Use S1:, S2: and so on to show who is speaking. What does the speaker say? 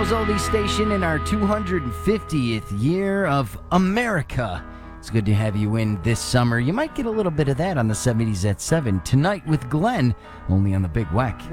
S1: Toronto's oldie station in our 250th year of America. It's good to have you in this summer. You might get a little bit of that on the 70s at 7 tonight with Glenn, only on the Big Weck.